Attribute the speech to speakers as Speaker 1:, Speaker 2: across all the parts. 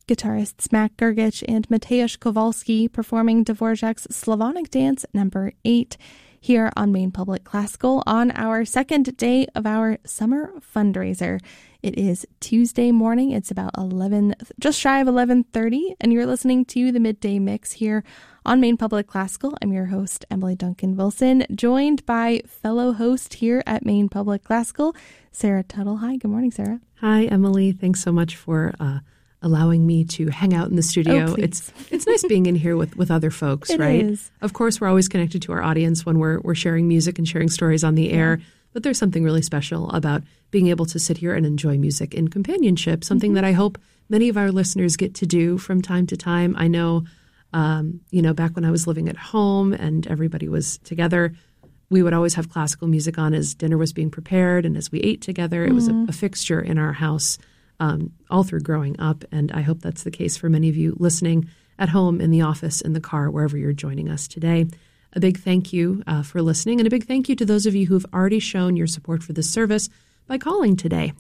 Speaker 1: guitarists Matt Gergich and Mateusz Kowalski performing Dvorak's Slavonic Dance No. 8 here on Maine Public Classical on our second day of our summer fundraiser. It is Tuesday morning. It's about just shy of 11:30, and you're listening to the Midday Mix here on Maine Public Classical. I'm your host, Emily Duncan Wilson, joined by fellow host here at Maine Public Classical, Sarah Tuttle. Hi, good morning, Sarah.
Speaker 2: Hi, Emily. Thanks so much for allowing me to hang out in the studio. It's nice being in here with other folks, right?
Speaker 1: It is.
Speaker 2: Of course, we're always connected to our audience when we're sharing music and sharing stories on the air, but there's something really special about being able to sit here and enjoy music in companionship, something that I hope many of our listeners get to do from time to time. I know, back when I was living at home and everybody was together, we would always have classical music on as dinner was being prepared and as we ate together. It was a fixture in our house all through growing up, and I hope that's the case for many of you listening at home, in the office, in the car, wherever you're joining us today. A big thank you for listening, and a big thank you to those of you who have already shown your support for this service by calling today.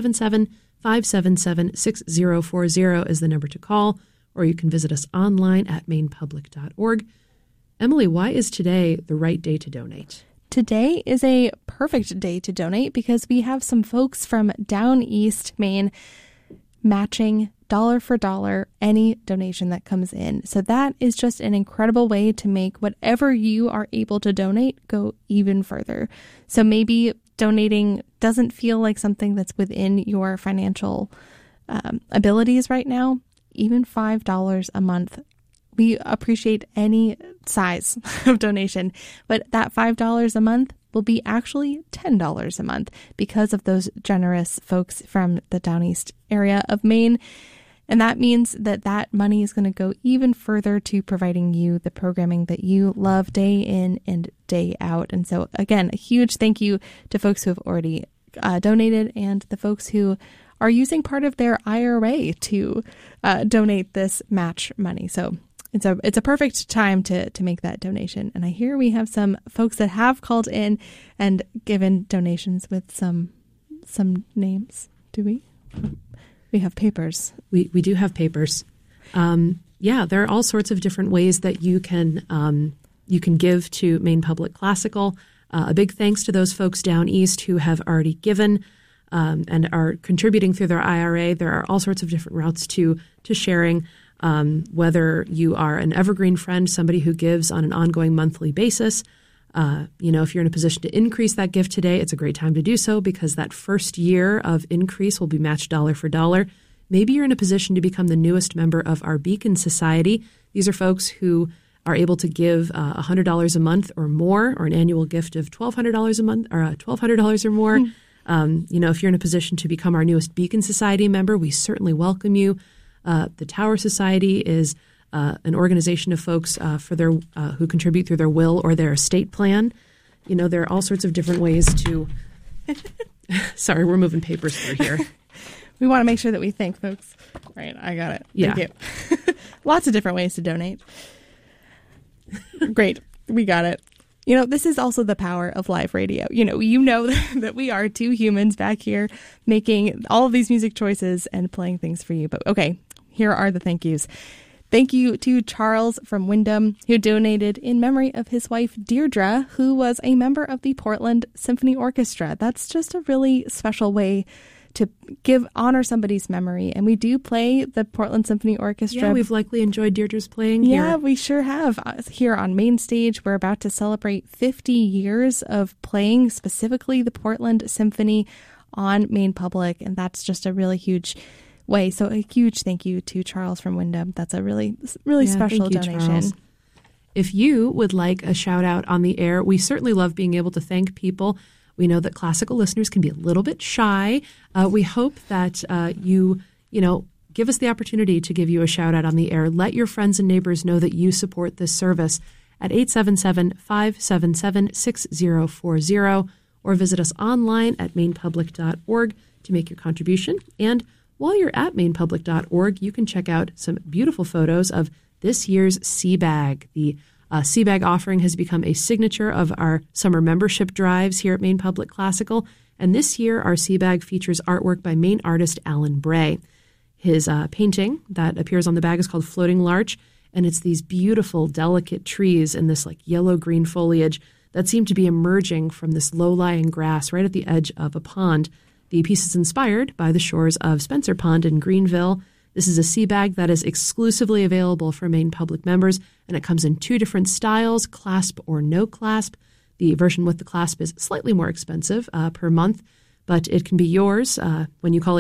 Speaker 2: 877-577-6040 is the number to call, or you can visit us online at mainepublic.org. Emily, why is today the right day to donate?
Speaker 1: Today is a perfect day to donate because we have some folks from down east Maine matching dollar for dollar any donation that comes in. So that is just an incredible way to make whatever you are able to donate go even further. So maybe donating doesn't feel like something that's within your financial abilities right now. Even $5 a month. We appreciate any size of donation, but that $5 a month will be actually $10 a month because of those generous folks from the Down East area of Maine. And that means that money is going to go even further to providing you the programming that you love day in and day out. And so, again, a huge thank you to folks who have already donated and the folks who are using part of their IRA to donate this match money. So it's a perfect time to make that donation. And I hear we have some folks that have called in and given donations with some names. Do we? We have papers.
Speaker 2: We do have papers. There are all sorts of different ways that you can give to Maine Public Classical. A big thanks to those folks down east who have already given and are contributing through their IRA. There are all sorts of different routes to sharing. Whether you are an evergreen friend, somebody who gives on an ongoing monthly basis, if you're in a position to increase that gift today, it's a great time to do so because that first year of increase will be matched dollar for dollar. Maybe you're in a position to become the newest member of our Beacon Society. These are folks who are able to give $100 a month or more, or an annual gift of $1,200 a month, or $1,200 or more. If you're in a position to become our newest Beacon Society member, we certainly welcome you. The Tower Society is an organization of folks who contribute through their will or their estate plan. There are all sorts of different ways to sorry, we're moving papers through here.
Speaker 1: We want to make sure that we thank folks. Right, I got it.
Speaker 2: Yeah.
Speaker 1: Thank you. Lots of different ways to donate. Great. We got it. This is also the power of live radio. You know that we are two humans back here making all of these music choices and playing things for you. But okay, here are the thank yous. Thank you to Charles from Wyndham, who donated in memory of his wife, Deirdre, who was a member of the Portland Symphony Orchestra. That's just a really special way to honor somebody's memory. And we do play the Portland Symphony Orchestra.
Speaker 2: Yeah, we've likely enjoyed Deirdre's playing here.
Speaker 1: Yeah, we sure have. Here on Main Stage, we're about to celebrate 50 years of playing specifically the Portland Symphony on Maine Public. And that's just a really huge way. So a huge thank you to Charles from Wyndham. That's a really special donation.
Speaker 2: Charles. If you would like a shout out on the air, we certainly love being able to thank people. We know that classical listeners can be a little bit shy. We hope that you give us the opportunity to give you a shout out on the air. Let your friends and neighbors know that you support this service at 877-577-6040 or visit us online at mainepublic.org to make your contribution. And while you're at mainepublic.org, you can check out some beautiful photos of this year's Seabag. The Seabag offering has become a signature of our summer membership drives here at Maine Public Classical, and this year our Seabag features artwork by Maine artist Alan Bray. His painting that appears on the bag is called Floating Larch, and it's these beautiful, delicate trees in this like yellow-green foliage that seem to be emerging from this low-lying grass right at the edge of a pond. The piece is inspired by the shores of Spencer Pond in Greenville. This is a sea bag that is exclusively available for Maine Public members, and it comes in 2 different styles, clasp or no clasp. The version with the clasp is slightly more expensive per month, but it can be yours when you call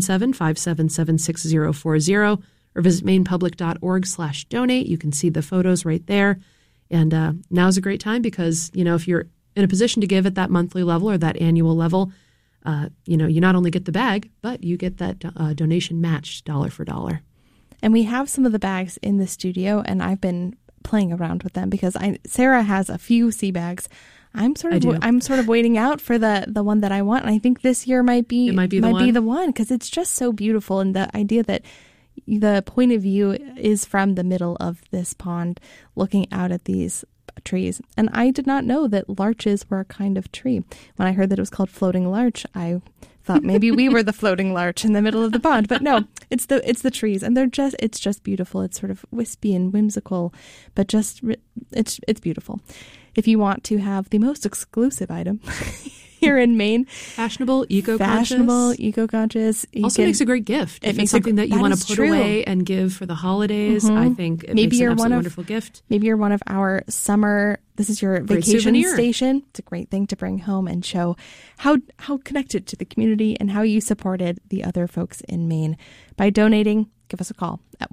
Speaker 2: 877-577-6040 or visit mainepublic.org/donate. You can see the photos right there. And now's a great time because, if you're in a position to give at that monthly level or that annual level, you not only get the bag, but you get that donation matched dollar for dollar.
Speaker 1: And we have some of the bags in the studio, and I've been playing around with them because Sarah has a few sea bags. I'm sort of waiting out for the one that I want, and I think this year might be the one because it's just so beautiful, and the idea that the point of view is from the middle of this pond, looking out at these trees. And I did not know that larches were a kind of tree. When I heard that it was called floating larch, I thought maybe we were the floating larch in the middle of the pond, but no, it's the trees, and it's just beautiful. It's sort of wispy and whimsical, but it's beautiful. If you want to have the most exclusive item here in Maine,
Speaker 2: fashionable, eco-conscious,
Speaker 1: also
Speaker 2: makes a great gift. If it's something that you want to put away and give for the holidays, mm-hmm. I think it makes an absolutely wonderful gift.
Speaker 1: Maybe you're one of our summer. This is your vacation station. It's a great thing to bring home and show how connected to the community and how you supported the other folks in Maine. By donating, give us a call at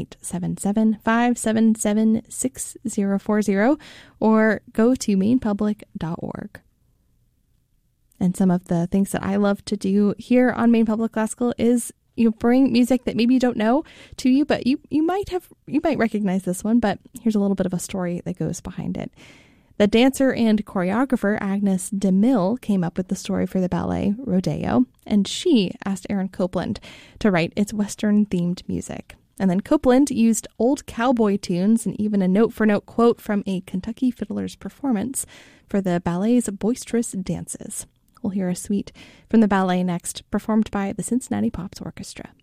Speaker 1: 1-877-577-6040 or go to mainepublic.org. And some of the things that I love to do here on Maine Public Classical is bring music that maybe you don't know to you, but you might recognize this one, but here's a little bit of a story that goes behind it. The dancer and choreographer Agnes DeMille came up with the story for the ballet Rodeo, and she asked Aaron Copland to write its Western-themed music. And then Copland used old cowboy tunes and even a note-for-note quote from a Kentucky fiddler's performance for the ballet's boisterous dances. We'll hear a suite from the ballet next, performed by the Cincinnati Pops Orchestra.